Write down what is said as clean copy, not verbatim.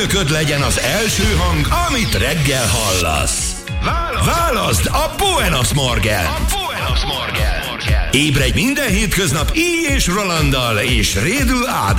Köd legyen az első hang, amit reggel hallasz. Válaszd a Buenos Morgent! Ébredj minden hétköznap Így és Rolanddal és Rédül Ádám